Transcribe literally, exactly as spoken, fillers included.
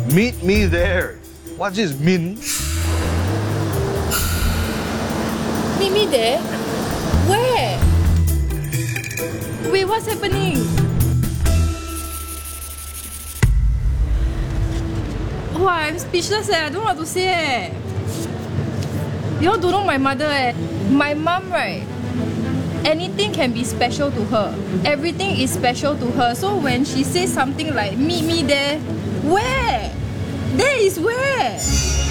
Meet me there. What does this mean? Meet me there? Where? Wait, what's happening? Wow, I'm speechless eh. I don't know what to say eh. You all don't know my mother eh. My mum, right? Anything can be special to her. Everything is special to her. So when she says something like, meet me there, where? There is where?